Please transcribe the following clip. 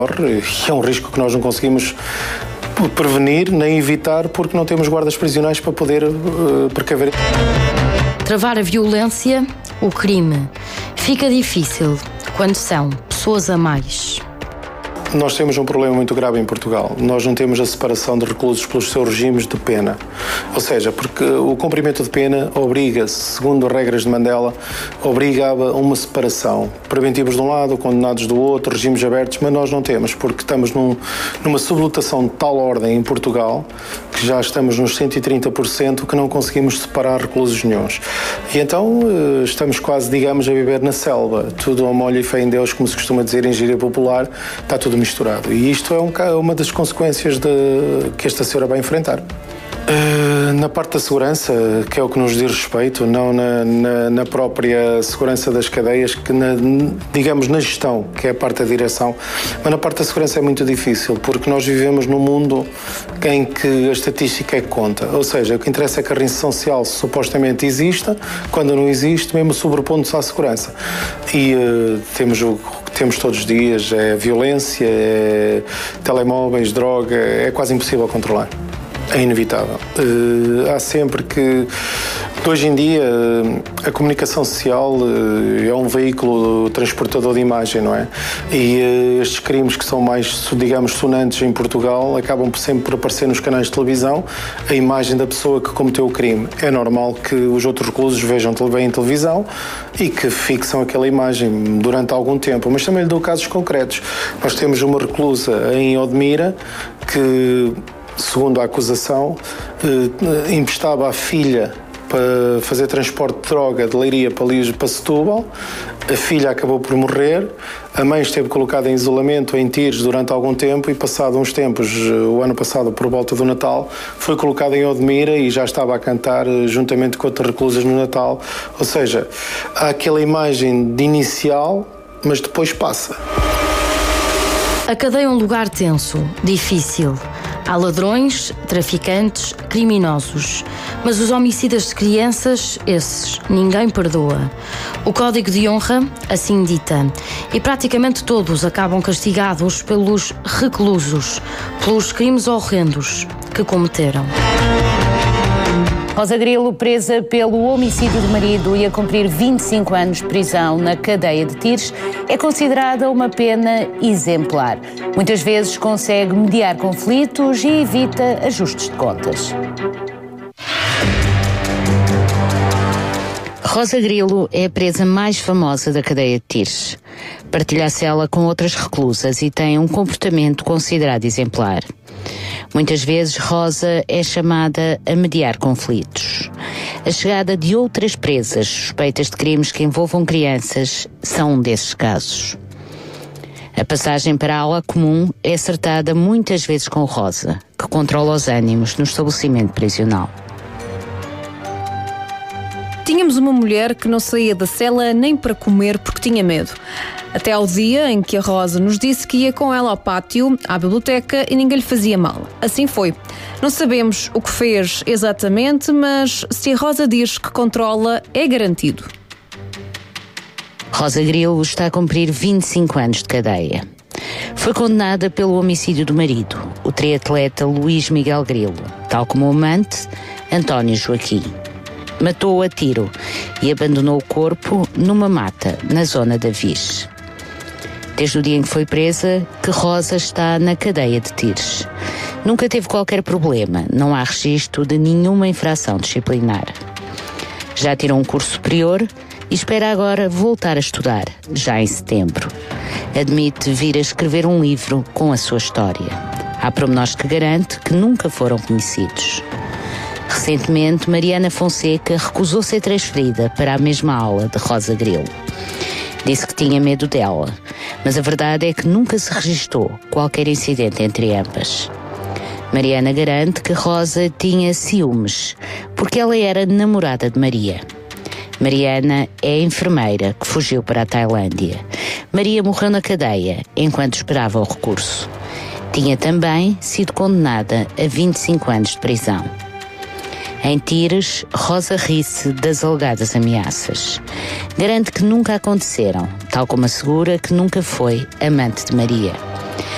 É um risco que nós não conseguimos prevenir nem evitar porque não temos guardas prisionais para poder precaver. Travar a violência, o crime, fica difícil quando são pessoas a mais. Nós temos um problema muito grave em Portugal. Nós não temos a separação de reclusos pelos seus regimes de pena. Ou seja, porque o cumprimento de pena obriga, segundo as regras de Mandela, obrigava uma separação. Preventivos de um lado, condenados do outro, regimes abertos, mas nós não temos, porque estamos numa sublotação de tal ordem em Portugal que já estamos nos 130% que não conseguimos separar reclusos nenhuns. E então estamos quase, digamos, a viver na selva. Tudo ao molho e fé em Deus, como se costuma dizer em gíria popular, está tudo misturado. E isto é uma das consequências que esta senhora vai enfrentar. Na parte da segurança, que é o que nos diz respeito, não na própria segurança das cadeias, digamos na gestão, que é a parte da direção, mas na parte da segurança é muito difícil, porque nós vivemos num mundo em que a estatística é que conta, ou seja, o que interessa é que a reinserção social supostamente exista, quando não existe, mesmo sobrepondo-se à segurança. E temos todos os dias, é violência, é telemóveis, droga, é quase impossível controlar. É inevitável. Há sempre que... Hoje em dia, a comunicação social é um veículo transportador de imagem, não é? E estes crimes que são mais, digamos, sonantes em Portugal acabam sempre por aparecer nos canais de televisão a imagem da pessoa que cometeu o crime. É normal que os outros reclusos vejam em televisão e que fixam aquela imagem durante algum tempo. Mas também lhe dou casos concretos. Nós temos uma reclusa em Odmira que, segundo a acusação, emprestava a filha para fazer transporte de droga de Leiria para Setúbal. A filha acabou por morrer, a mãe esteve colocada em isolamento em Tires durante algum tempo e, passado uns tempos, o ano passado, por volta do Natal, foi colocada em Odmira e já estava a cantar juntamente com outras reclusas no Natal. Ou seja, há aquela imagem de inicial, mas depois passa. A cadeia é um lugar tenso, difícil. Há ladrões, traficantes, criminosos. Mas os homicidas de crianças, esses, ninguém perdoa. O Código de Honra assim dita. E praticamente todos acabam castigados pelos reclusos, pelos crimes horrendos que cometeram. Rosa Grilo, presa pelo homicídio do marido e a cumprir 25 anos de prisão na cadeia de Tires, é considerada uma pena exemplar. Muitas vezes consegue mediar conflitos e evita ajustes de contas. Rosa Grilo é a presa mais famosa da cadeia de Tires. Partilha a cela com outras reclusas e tem um comportamento considerado exemplar. Muitas vezes Rosa é chamada a mediar conflitos. A chegada de outras presas suspeitas de crimes que envolvam crianças são um desses casos. A passagem para a ala comum é acertada muitas vezes com Rosa, que controla os ânimos no estabelecimento prisional. Tínhamos uma mulher que não saía da cela nem para comer porque tinha medo. Até ao dia em que a Rosa nos disse que ia com ela ao pátio, à biblioteca, e ninguém lhe fazia mal. Assim foi. Não sabemos o que fez exatamente, mas se a Rosa diz que controla, é garantido. Rosa Grilo está a cumprir 25 anos de cadeia. Foi condenada pelo homicídio do marido, o triatleta Luís Miguel Grilo, tal como o amante, António Joaquim. Matou-o a tiro e abandonou o corpo numa mata, na zona da Vixe. Desde o dia em que foi presa, que Rosa está na cadeia de Tires. Nunca teve qualquer problema, não há registro de nenhuma infração disciplinar. Já tirou um curso superior e espera agora voltar a estudar, já em setembro. Admite vir a escrever um livro com a sua história. Há pormenores que garante que nunca foram conhecidos. Recentemente, Mariana Fonseca recusou ser transferida para a mesma aula de Rosa Grilo. Disse que tinha medo dela, mas a verdade é que nunca se registou qualquer incidente entre ambas. Mariana garante que Rosa tinha ciúmes, porque ela era namorada de Maria. Mariana é a enfermeira que fugiu para a Tailândia. Maria morreu na cadeia enquanto esperava o recurso. Tinha também sido condenada a 25 anos de prisão. Em Tires, Rosa ri-se das alegadas ameaças. Garante que nunca aconteceram, tal como assegura que nunca foi amante de Maria.